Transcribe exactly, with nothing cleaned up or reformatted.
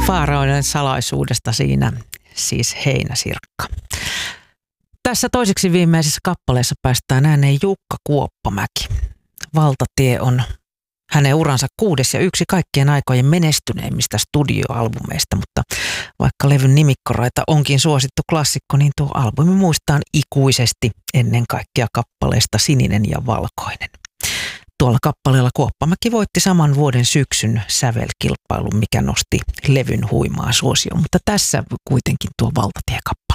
Faaraoiden salaisuudesta siinä siis Heinäsirkka. Tässä toiseksi viimeisessä kappaleessa päästään ääneen Jukka Kuoppamäki. Valtatie on hänen uransa kuudes ja yksi kaikkien aikojen menestyneimmistä studioalbumeista, mutta vaikka levyn nimikkoraita onkin suosittu klassikko, niin tuo albumi muistaan ikuisesti ennen kaikkea kappaleesta Sininen ja valkoinen. Tuolla kappaleella Kuoppamäki voitti saman vuoden syksyn sävelkilpailun, mikä nosti levyn huimaa suosioon, mutta tässä kuitenkin tuo Valtatie-kappale.